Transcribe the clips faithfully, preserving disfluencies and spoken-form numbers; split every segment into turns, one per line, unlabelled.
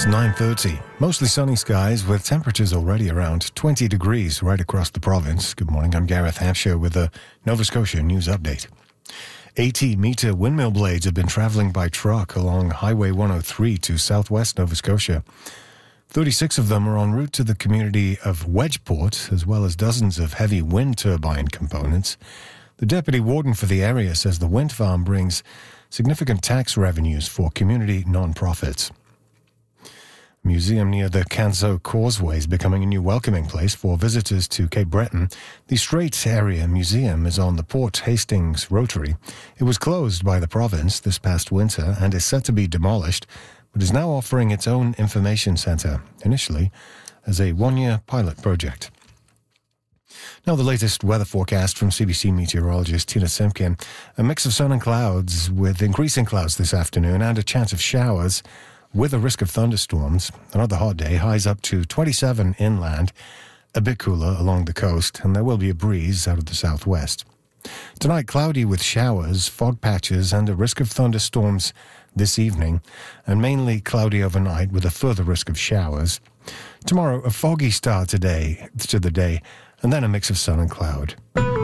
It's nine thirty. Mostly sunny skies with temperatures already around twenty degrees right across the province. Good morning, I'm Gareth Hampshire with a Nova Scotia news update. eighty-metre windmill blades have been travelling by truck along Highway one oh three to southwest Nova Scotia. thirty-six of them are en route to the community of Wedgeport, as well as dozens of heavy wind turbine components. The deputy warden for the area says the wind farm brings significant tax revenues for community non-profits. A museum near the Canso Causeway is becoming a new welcoming place for visitors to Cape Breton. The Straits Area Museum is on the Port Hastings Rotary. It was closed by the province this past winter and is set to be demolished, but is now offering its own information centre, initially as a one-year pilot project. Now the latest weather forecast from C B C meteorologist Tina Simpkin. A mix of sun and clouds with increasing clouds this afternoon and a chance of showers with a risk of thunderstorms. Another hot day, highs up to twenty-seven inland, a bit cooler along the coast, and there will be a breeze out of the southwest. Tonight, cloudy with showers, fog patches, and a risk of thunderstorms this evening, and mainly cloudy overnight with a further risk of showers. Tomorrow, a foggy start today to the day, and then a mix of sun and cloud.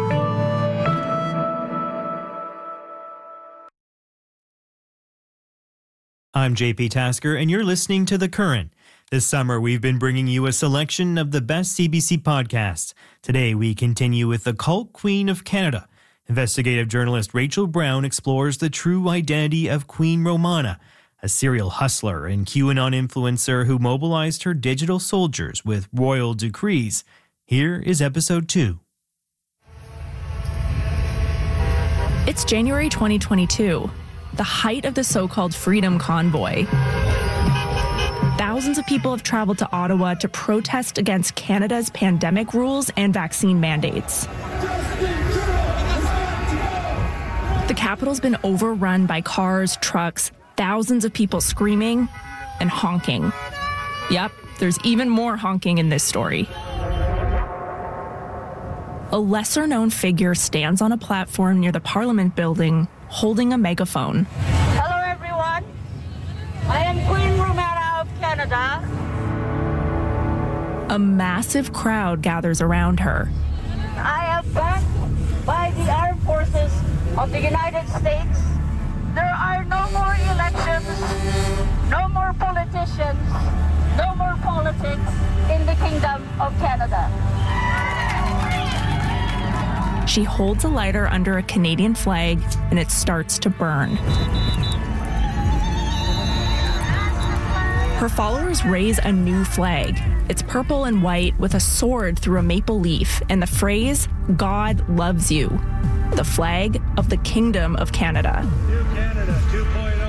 I'm J P Tasker, and you're listening to The Current. This summer, we've been bringing you a selection of the best C B C podcasts. Today, we continue with the Cult Queen of Canada. Investigative journalist Rachel Brown explores the true identity of Queen Romana, a serial hustler and QAnon influencer who mobilized her digital soldiers with royal decrees. Here is episode two.
It's January twenty twenty-two, the height of the so-called Freedom Convoy. Thousands of people have traveled to Ottawa to protest against Canada's pandemic rules and vaccine mandates. The capital's been overrun by cars, trucks, thousands of people screaming and honking. Yep, there's even more honking in this story. A lesser-known figure stands on a platform near the Parliament building, holding a megaphone.
Hello, everyone. I am Queen Romana of Canada.
A massive crowd gathers around her.
I am backed by the armed forces of the United States. There are no more elections, no more politicians, no more politics in the Kingdom of Canada.
She holds a lighter under a Canadian flag, and it starts to burn. Her followers raise a new flag. It's purple and white with a sword through a maple leaf and the phrase, "God loves you," the flag of the Kingdom of Canada.
New Canada two point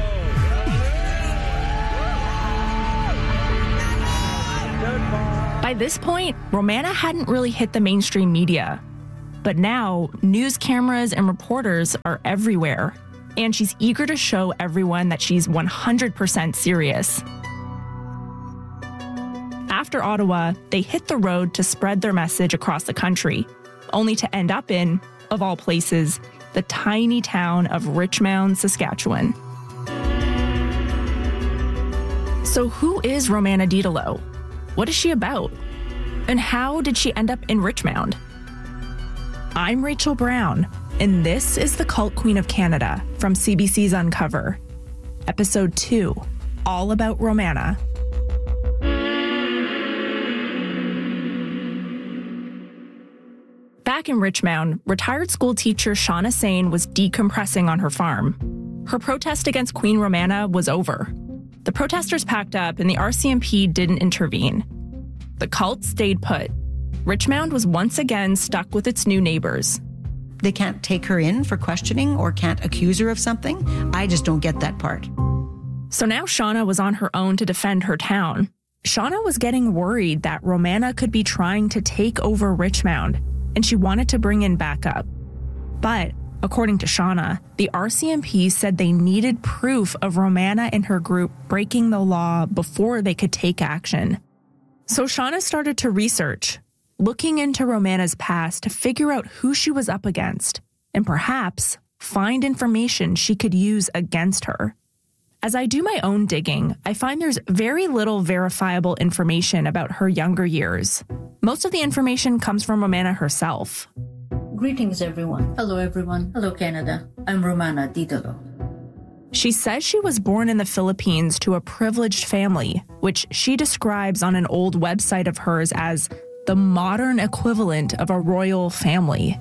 oh.
By this point, Romana hadn't really hit the mainstream media. But now, news cameras and reporters are everywhere, and she's eager to show everyone that she's one hundred percent serious. After Ottawa, they hit the road to spread their message across the country, only to end up in, of all places, the tiny town of Richmond, Saskatchewan. So who is Romana Didelot? What is she about? And how did she end up in Richmond? I'm Rachel Brown, and this is the Cult Queen of Canada from C B C's Uncover. Episode two, all about Romana. Back in Richmond, retired school teacher Shauna Sane was decompressing on her farm. Her protest against Queen Romana was over. The protesters packed up and the R C M P didn't intervene. The cult stayed put. Richmond was once again stuck with its new neighbors.
They can't take her in for questioning or can't accuse her of something. I just don't get that part.
So now Shauna was on her own to defend her town. Shauna was getting worried that Romana could be trying to take over Richmond, and she wanted to bring in backup. But, according to Shauna, the R C M P said they needed proof of Romana and her group breaking the law before they could take action. So Shauna started to research, looking into Romana's past to figure out who she was up against, and perhaps find information she could use against her. As I do my own digging, I find there's very little verifiable information about her younger years. Most of the information comes from Romana herself.
Greetings, everyone. Hello, everyone. Hello, Canada. I'm Romana Didolo.
She says she was born in the Philippines to a privileged family, which she describes on an old website of hers as the modern equivalent of a royal family.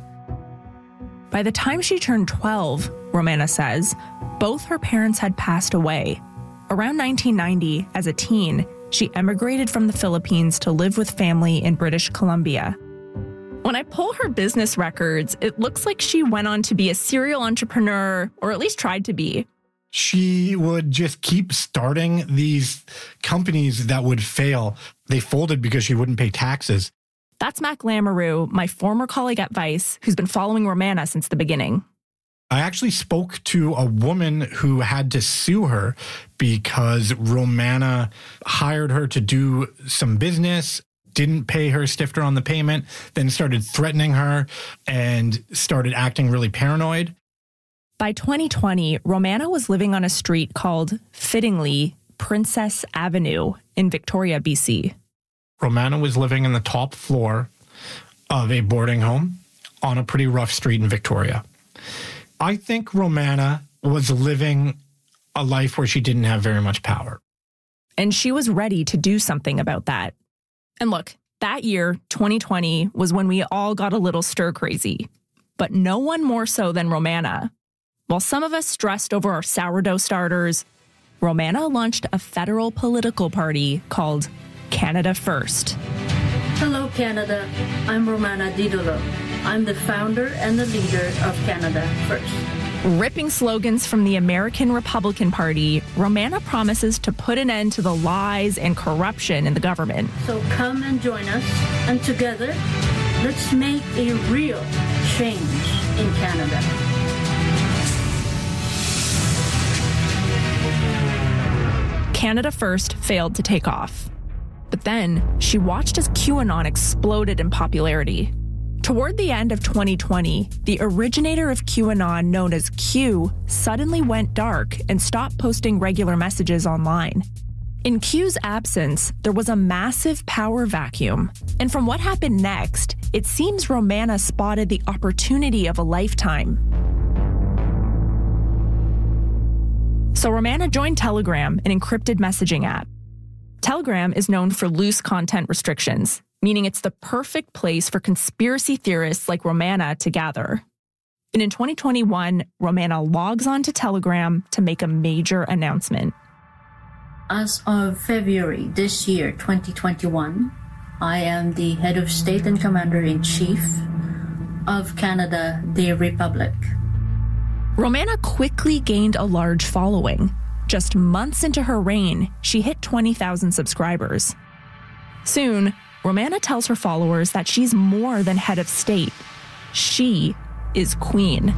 By the time she turned twelve, Romana says, both her parents had passed away. Around nineteen ninety, as a teen, she emigrated from the Philippines to live with family in British Columbia. When I pull her business records, it looks like she went on to be a serial entrepreneur, or at least tried to be.
She would just keep starting these companies that would fail. They folded because she wouldn't pay taxes.
That's Mac Lamoureux, my former colleague at Vice, who's been following Romana since the beginning.
I actually spoke to a woman who had to sue her because Romana hired her to do some business, didn't pay her, stiffed her on the payment, then started threatening her and started acting really paranoid.
By twenty twenty, Romana was living on a street called, fittingly, Princess Avenue in Victoria, B C.
Romana was living in the top floor of a boarding home on a pretty rough street in Victoria. I think Romana was living a life where she didn't have very much power.
And she was ready to do something about that. And look, that year, twenty twenty, was when we all got a little stir crazy. But no one more so than Romana. While some of us stressed over our sourdough starters, Romana launched a federal political party called Canada First.
Hello, Canada. I'm Romana Didolo. I'm the founder and the leader of Canada First.
Ripping slogans from the American Republican Party, Romana promises to put an end to the lies and corruption in the government.
So come and join us, and together, let's make a real change in Canada.
Canada First failed to take off. But then, she watched as QAnon exploded in popularity. Toward the end of twenty twenty, the originator of QAnon, known as Q, suddenly went dark and stopped posting regular messages online. In Q's absence, there was a massive power vacuum. And from what happened next, it seems Romana spotted the opportunity of a lifetime. So Romana joined Telegram, an encrypted messaging app. Telegram is known for loose content restrictions, meaning it's the perfect place for conspiracy theorists like Romana to gather. And in twenty twenty-one, Romana logs onto Telegram to make a major announcement.
As of February this year, twenty twenty-one, I am the head of state and commander-in-chief of Canada, the Republic.
Romana quickly gained a large following. Just months into her reign, she hit twenty thousand subscribers. Soon, Romana tells her followers that she's more than head of state. She is queen.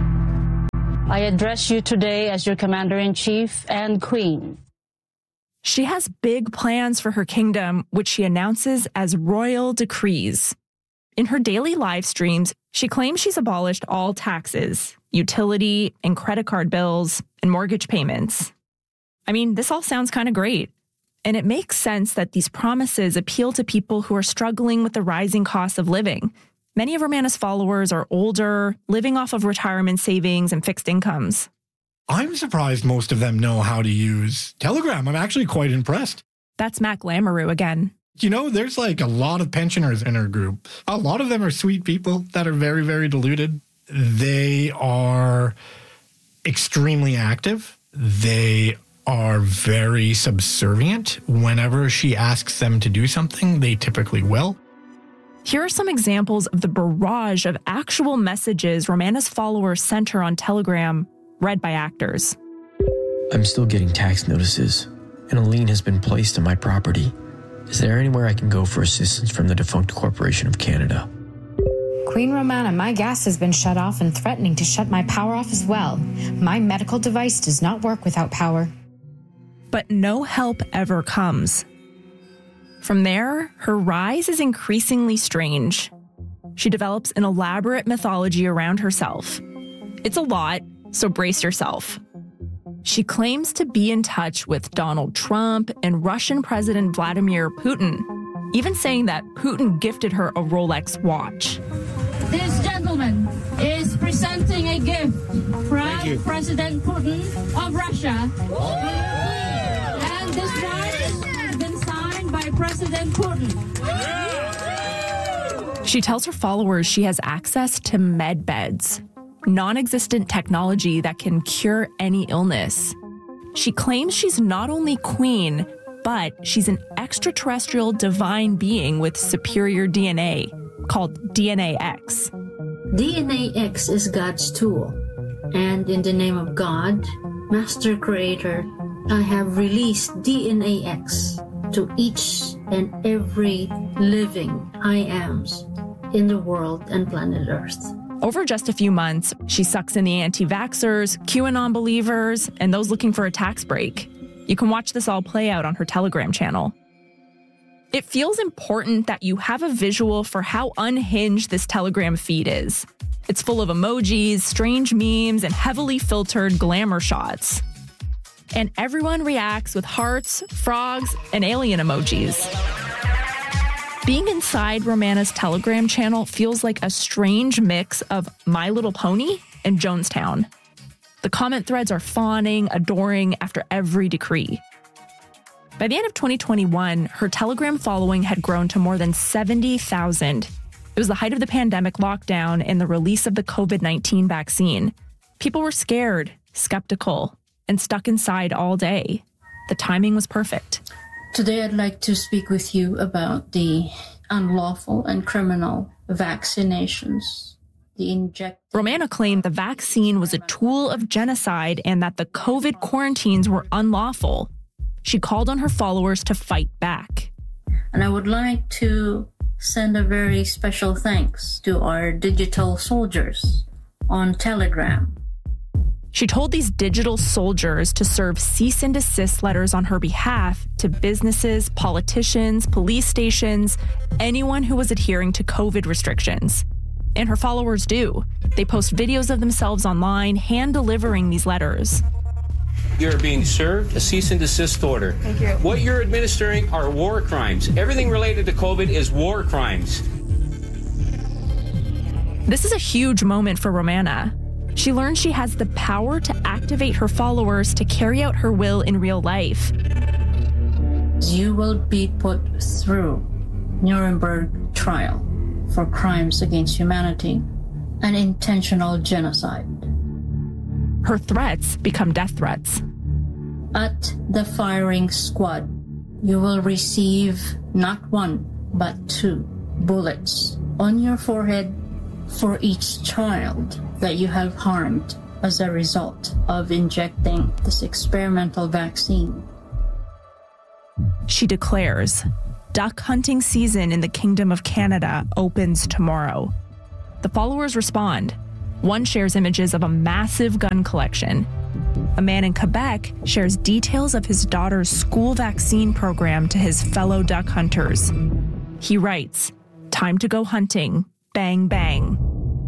I address you today as your commander-in-chief and queen.
She has big plans for her kingdom, which she announces as royal decrees. In her daily live streams, she claims she's abolished all taxes, utility and credit card bills, and mortgage payments. I mean, this all sounds kind of great. And it makes sense that these promises appeal to people who are struggling with the rising cost of living. Many of Romana's followers are older, living off of retirement savings and fixed incomes.
I'm surprised most of them know how to use Telegram. I'm actually quite impressed.
That's Mac Lamoureux again.
You know, there's like a lot of pensioners in her group. A lot of them are sweet people that are very, very deluded. They are extremely active. They are very subservient. Whenever she asks them to do something, they typically will.
Here are some examples of the barrage of actual messages Romana's followers sent her on Telegram, read by actors.
I'm still getting tax notices, and a lien has been placed on my property. Is there anywhere I can go for assistance from the defunct Corporation of Canada?
Queen Romana, my gas has been shut off and threatening to shut my power off as well. My medical device does not work without power.
But no help ever comes. From there, her rise is increasingly strange. She develops an elaborate mythology around herself. It's a lot, so brace yourself. She claims to be in touch with Donald Trump and Russian President Vladimir Putin, even saying that Putin gifted her a Rolex watch.
This gentleman is presenting a gift from President Putin of Russia. And this watch has been signed by President Putin.
She tells her followers she has access to med beds, non-existent technology that can cure any illness. She claims she's not only queen, but she's an extraterrestrial divine being with superior D N A, called D N A X.
D N A X is God's tool, and in the name of God, Master Creator, I have released D N A X to each and every living I ams in the world and planet Earth.
Over just a few months, she sucks in the anti-vaxxers, QAnon believers, and those looking for a tax break. You can watch this all play out on her Telegram channel. It feels important that you have a visual for how unhinged this Telegram feed is. It's full of emojis, strange memes, and heavily filtered glamour shots. And everyone reacts with hearts, frogs, and alien emojis. Being inside Romana's Telegram channel feels like a strange mix of My Little Pony and Jonestown. The comment threads are fawning, adoring after every decree. By the end of twenty twenty-one, her Telegram following had grown to more than seventy thousand. It was the height of the pandemic lockdown and the release of the covid nineteen vaccine. People were scared, skeptical, and stuck inside all day. The timing was perfect.
Today I'd like to speak with you about the unlawful and criminal vaccinations. The inject-
Romana claimed the vaccine was a tool of genocide and that the COVID quarantines were unlawful. She called on her followers to fight back.
And I would like to send a very special thanks to our digital soldiers on Telegram.
She told these digital soldiers to serve cease and desist letters on her behalf to businesses, politicians, police stations, anyone who was adhering to COVID restrictions. And her followers do. They post videos of themselves online, hand-delivering these letters.
You're being served a cease and desist order.
Thank you.
What you're administering are war crimes. Everything related to COVID is war crimes.
This is a huge moment for Romana. She learns she has the power to activate her followers to carry out her will in real life.
You will be put through Nuremberg trial for crimes against humanity and intentional genocide.
Her threats become death threats.
At the firing squad, you will receive not one, but two bullets on your forehead for each child that you have harmed as a result of injecting this experimental vaccine.
She declares, duck hunting season in the Kingdom of Canada opens tomorrow. The followers respond. One shares images of a massive gun collection. A man in Quebec shares details of his daughter's school vaccine program to his fellow duck hunters. He writes, "Time to go hunting. Bang, bang."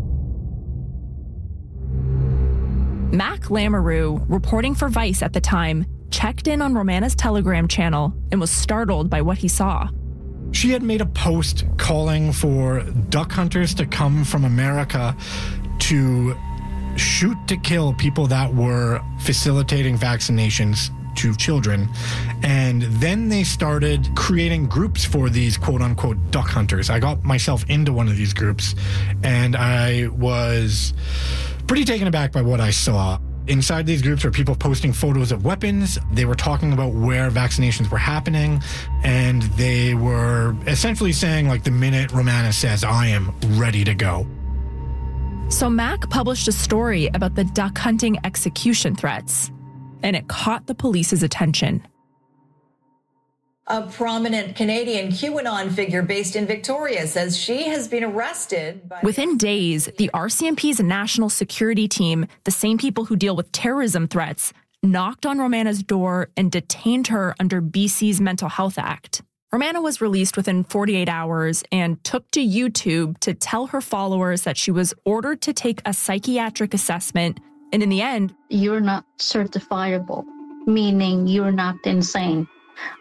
Mac Lamoureux, reporting for Vice at the time, checked in on Romana's Telegram channel and was startled by what he saw.
She had made a post calling for duck hunters to come from America to shoot to kill people that were facilitating vaccinations to children. And then they started creating groups for these quote unquote duck hunters. I got myself into one of these groups and I was pretty taken aback by what I saw. Inside these groups were people posting photos of weapons. They were talking about where vaccinations were happening. And they were essentially saying, like, the minute Romana says, I am ready to go.
So Mac published a story about the duck hunting execution threats, and it caught the police's attention.
A prominent Canadian QAnon figure based in Victoria says she has been arrested. By-
Within days, the R C M P's national security team, the same people who deal with terrorism threats, knocked on Romana's door and detained her under B C's Mental Health Act. Romana was released within forty-eight hours and took to YouTube to tell her followers that she was ordered to take a psychiatric assessment And in the end,
you're not certifiable, meaning you're not insane.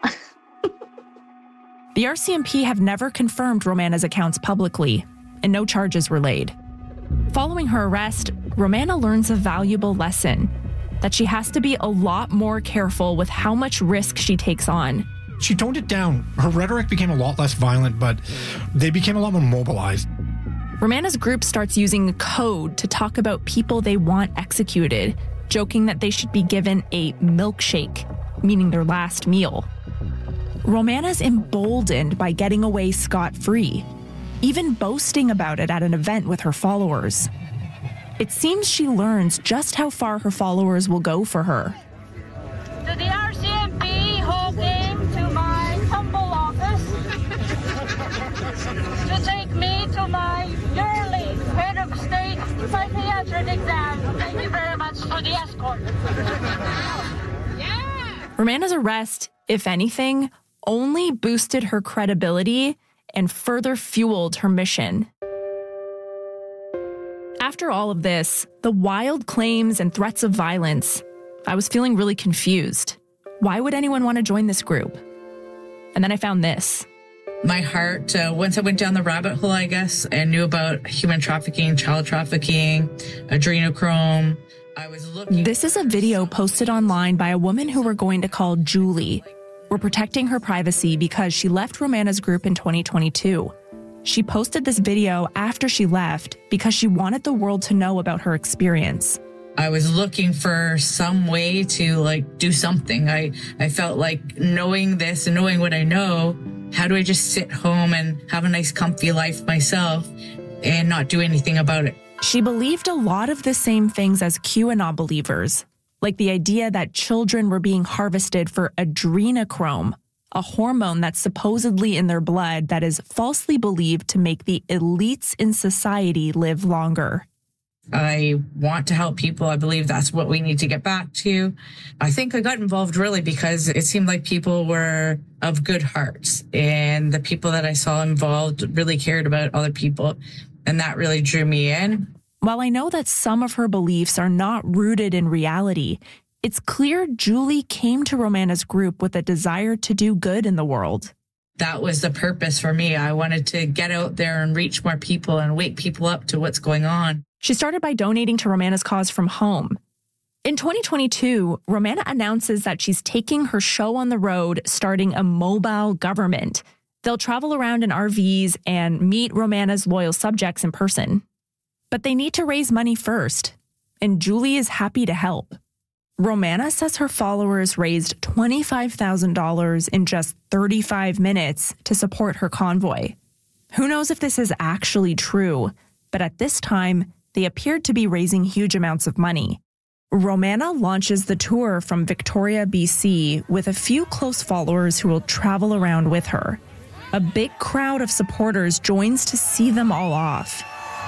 The R C M P have never confirmed Romana's accounts publicly, and no charges were laid. Following her arrest, Romana learns a valuable lesson, that she has to be a lot more careful with how much risk she takes on.
She toned it down. Her rhetoric became a lot less violent, but they became a lot more mobilized.
Romana's group starts using code to talk about people they want executed, joking that they should be given a milkshake, meaning their last meal. Romana's emboldened by getting away scot-free, even boasting about it at an event with her followers. It seems she learns just how far her followers will go for her.
To the R C M P who came to my humble office to take me to my yearly head of state psychiatric exam. Thank you very much for the escort. Yeah.
Romana's arrest, if anything, only boosted her credibility and further fueled her mission. After all of this, the wild claims and threats of violence, I was feeling really confused. Why would anyone want to join this group? And then I found this.
My heart, uh, once I went down the rabbit hole, I guess, and knew about human trafficking, child trafficking, adrenochrome, I was looking...
This is a video posted online by a woman who we're going to call Julie. We're protecting her privacy because she left Romana's group in twenty twenty-two. She posted this video after she left because she wanted the world to know about her experience.
I was looking for some way to like do something. I, I felt like knowing this and knowing what I know, how do I just sit home and have a nice comfy life myself and not do anything about it?
She believed a lot of the same things as QAnon believers, like the idea that children were being harvested for adrenochrome, a hormone that's supposedly in their blood that is falsely believed to make the elites in society live longer.
I want to help people. I believe that's what we need to get back to. I think I got involved really because it seemed like people were of good hearts, and the people that I saw involved really cared about other people, and that really drew me in.
While I know that some of her beliefs are not rooted in reality, it's clear Julie came to Romana's group with a desire to do good in the world.
That was the purpose for me. I wanted to get out there and reach more people and wake people up to what's going on.
She started by donating to Romana's cause from home. In twenty twenty-two, Romana announces that she's taking her show on the road, starting a mobile government. They'll travel around in R Vs and meet Romana's loyal subjects in person. But they need to raise money first, and Julie is happy to help. Romana says her followers raised twenty-five thousand dollars in just thirty-five minutes to support her convoy. Who knows if this is actually true, but at this time, they appeared to be raising huge amounts of money. Romana launches the tour from Victoria, B C, with a few close followers who will travel around with her. A big crowd of supporters joins to see them all off.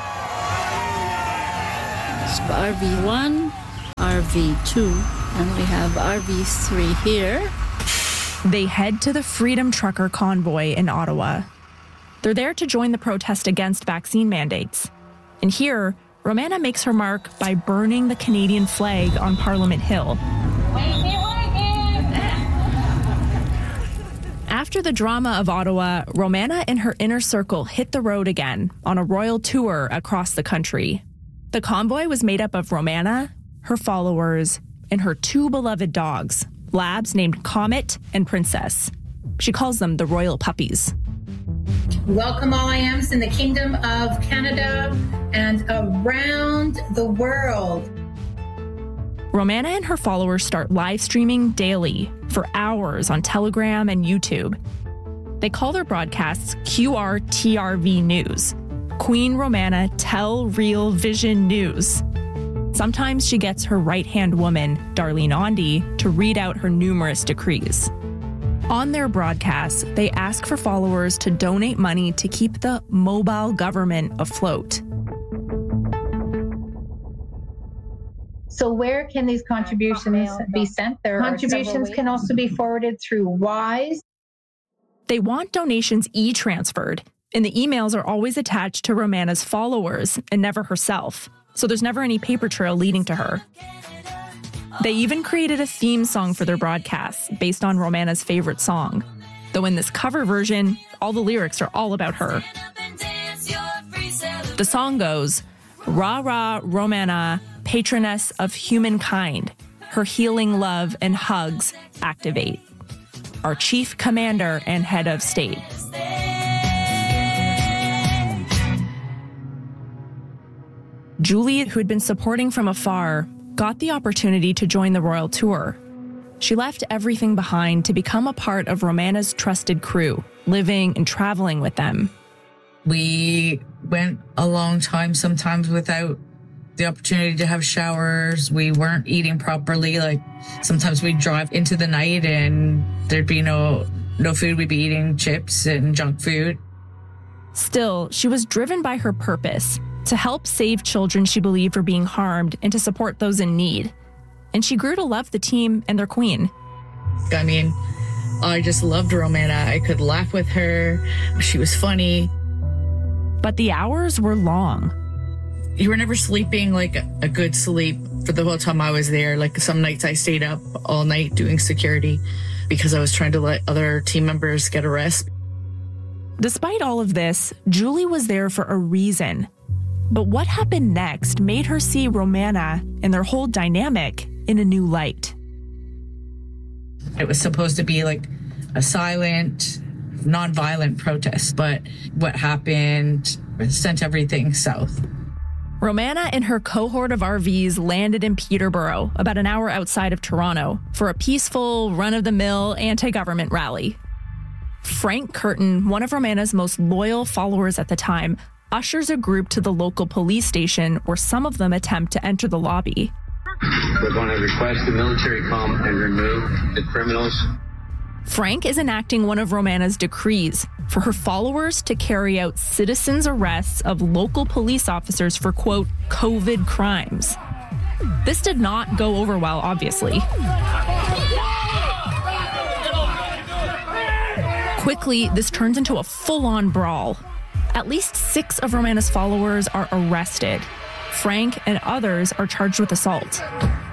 So R V one, R V two, and we have R V three here.
They head to the Freedom Trucker Convoy in Ottawa. They're there to join the protest against vaccine mandates. And here, Romana makes her mark by burning the Canadian flag on Parliament Hill. After the drama of Ottawa, Romana and her inner circle hit the road again on a royal tour across the country. The convoy was made up of Romana, her followers, and her two beloved dogs, labs named Comet and Princess. She calls them the royal puppies.
Welcome all I ams in the Kingdom of Canada and around the world.
Romana and her followers start live streaming daily for hours on Telegram and YouTube. They call their broadcasts Q R T R V News, Queen Romana Tell Real Vision News. Sometimes she gets her right-hand woman, Darlene Ondi, to read out her numerous decrees. On their broadcasts, they ask for followers to donate money to keep the mobile government afloat.
So where can these contributions be sent? There contributions can also be forwarded through Wise.
They want donations e-transferred, and the emails are always attached to Romana's followers and never herself. so there's never any paper trail leading to her. They even created a theme song for their broadcasts based on Romana's favorite song, though in this cover version, all the lyrics are all about her. The song goes, "Rah rah Romana, patroness of humankind, her healing love and hugs activate. Our chief commander and head of state." Julie, who had been supporting from afar, got the opportunity to join the royal tour. She left everything behind to become a part of Romana's trusted crew, living and traveling with them.
We went a long time, sometimes without the opportunity to have showers. We weren't eating properly. Like sometimes we'd drive into the night and there'd be no, no food. We'd be eating chips and junk food.
Still, she was driven by her purpose to help save children she believed were being harmed and to support those in need. And she grew to love the team and their queen.
I mean, I just loved Romana. I could laugh with her. She was funny.
But the hours were long.
You were never sleeping like a good sleep for the whole time I was there. Like some nights I stayed up all night doing security because I was trying to let other team members get a rest.
Despite all of this, Julie was there for a reason. But what happened next made her see Romana and their whole dynamic in a new light.
It was supposed to be like a silent, non-violent protest, but what happened sent everything south.
Romana and her cohort of R Vs landed in Peterborough, about an hour outside of Toronto, for a peaceful, run-of-the-mill anti-government rally. Frank Curtin, one of Romana's most loyal followers at the time, ushers a group to the local police station where some of them attempt to enter the lobby.
We're going to request the military come and remove the criminals.
Frank is enacting one of Romana's decrees for her followers to carry out citizens' arrests of local police officers for, quote, COVID crimes. This did not go over well, obviously. Quickly, this turns into a full-on brawl. At least six of Romana's followers are arrested. Frank and others are charged with assault.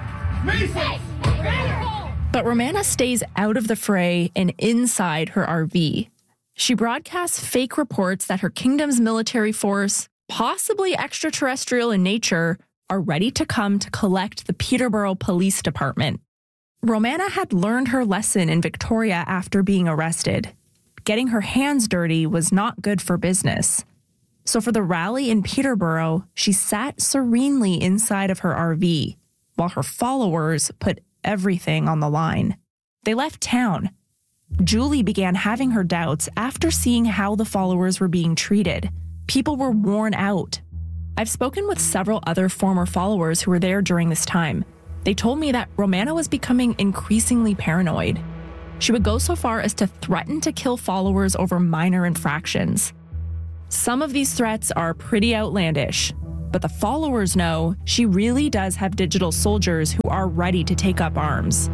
But Romana stays out of the fray and inside her R V. She broadcasts fake reports that her kingdom's military force, possibly extraterrestrial in nature, are ready to come to collect the Peterborough Police Department. Romana had learned her lesson in Victoria after being arrested. Getting her hands dirty was not good for business. So for the rally in Peterborough, she sat serenely inside of her R V, while her followers put everything on the line. They left town. Julie began having her doubts after seeing how the followers were being treated. People were worn out. I've spoken with several other former followers who were there during this time. They told me that Romana was becoming increasingly paranoid. She would go so far as to threaten to kill followers over minor infractions. Some of these threats are pretty outlandish, but the followers know she really does have digital soldiers who are ready to take up arms.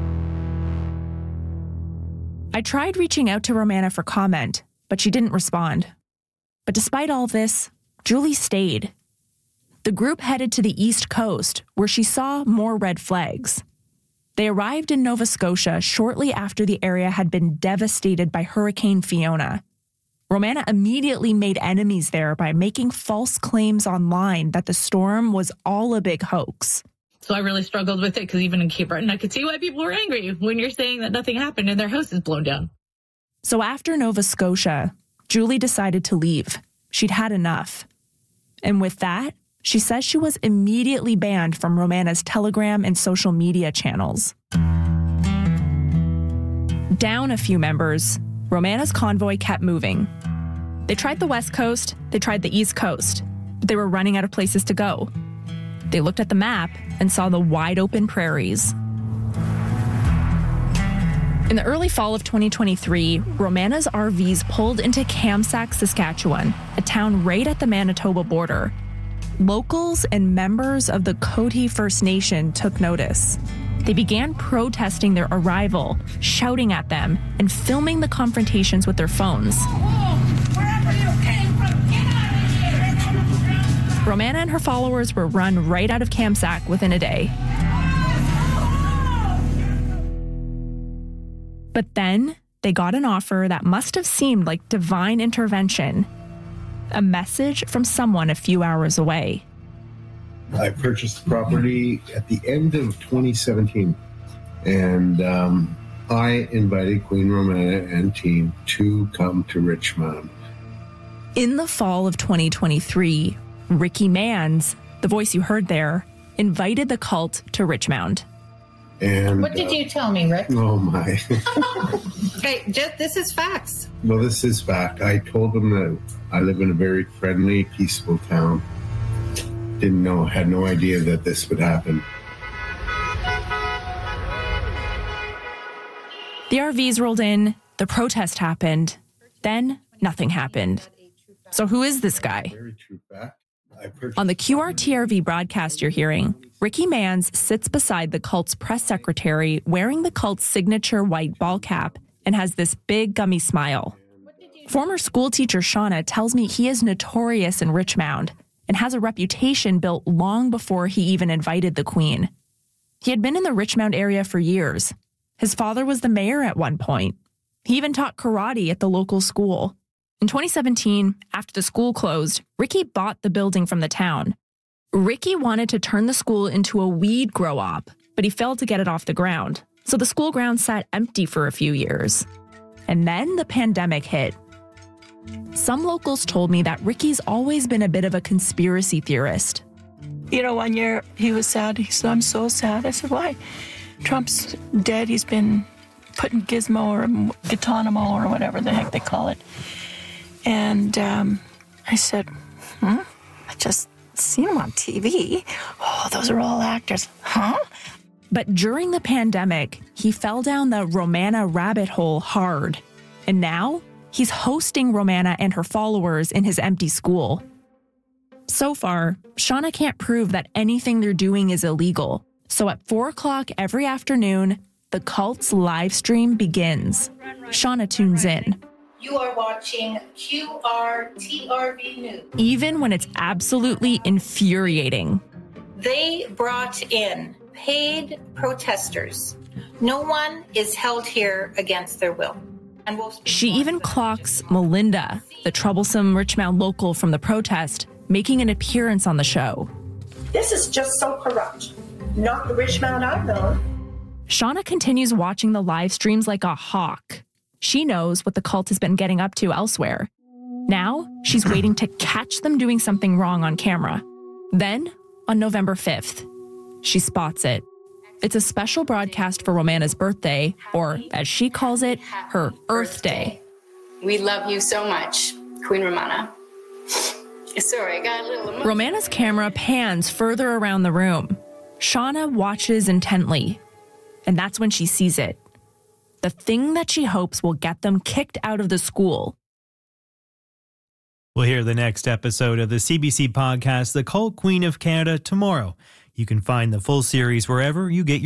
I tried reaching out to Romana for comment, but she didn't respond. But despite all this, Julie stayed. The group headed to the East Coast, where she saw more red flags. They arrived in Nova Scotia shortly after the area had been devastated by Hurricane Fiona. Romana immediately made enemies there by making false claims online that the storm was all a big hoax.
So I really struggled with it because even in Cape Breton, I could see why people were angry when you're saying that nothing happened and their house is blown down.
So after Nova Scotia, Julie decided to leave. She'd had enough. And with that, she says she was immediately banned from Romana's Telegram and social media channels. Down a few members, Romana's convoy kept moving. They tried the West Coast, they tried the East Coast, but they were running out of places to go. They looked at the map and saw the wide open prairies. In the early fall of twenty twenty-three, Romana's R Vs pulled into Kamsack, Saskatchewan, a town right at the Manitoba border. Locals and members of the Cote First Nation took notice. They began protesting their arrival, shouting at them, and filming the confrontations with their phones.
Wherever you came from, get out of here!
Romana and her followers were run right out of Kamsack within a day. But then they got an offer that must have seemed like divine intervention. A message from someone a few hours away.
I purchased the property at the end of twenty seventeen, and um, I invited Queen Romana and team to come to Richmond.
In the fall of twenty twenty-three, Ricky Manns, the voice you heard there, invited the cult to Richmond.
And
what did
uh,
you tell me, Rick?
Oh, my.
Okay, just, this is facts.
Well, this is fact. I told them that I live in a very friendly, peaceful town. Didn't know, had no idea that this would happen.
The R Vs rolled in, the protest happened, then nothing happened. So who is this guy?
Very true fact. I purchased
On the Q R T R V broadcast you're hearing, Ricky Manns sits beside the cult's press secretary wearing the cult's signature white ball cap and has this big gummy smile. Former school teacher Shauna tells me he is notorious in Richmond and has a reputation built long before he even invited the Queen. He had been in the Richmond area for years. His father was the mayor at one point. He even taught karate at the local school. In twenty seventeen, after the school closed, Ricky bought the building from the town. Ricky wanted to turn the school into a weed grow-op, but he failed to get it off the ground. So the school ground sat empty for a few years. And then the pandemic hit. Some locals told me that Ricky's always been a bit of a conspiracy theorist.
You know, one year he was sad. He said, I'm so sad. I said, why? Trump's dead. He's been put in Gizmo or Guantanamo or whatever the heck they call it. And um, I said, hmm? I just seen him on T V. Oh, those are all actors. Huh?
But during the pandemic, he fell down the Romana rabbit hole hard. And now he's hosting Romana and her followers in his empty school. So far, Shauna can't prove that anything they're doing is illegal. So at four o'clock every afternoon, the cult's live stream begins. Shauna tunes in.
You are watching Q R T R V News.
Even when it's absolutely infuriating.
They brought in paid protesters. No one is held here against their will. And we'll
She even clocks Melinda, the troublesome Richmond local from the protest, making an appearance on the show.
This is just so corrupt. Not the Richmond I've known.
Shauna continues watching the live streams like a hawk. She knows what the cult has been getting up to elsewhere. Now, she's waiting to catch them doing something wrong on camera. Then, on November fifth, she spots it. It's a special broadcast for Romana's birthday, or as she calls it, her Earth Day.
We love you so much, Queen Romana. Sorry, I got a little emotional.
Romana's camera pans further around the room. Shauna watches intently, and that's when she sees it. The thing that she hopes will get them kicked out of the school.
We'll hear the next episode of the C B C podcast, The Cult Queen of Canada, tomorrow. You can find the full series wherever you get your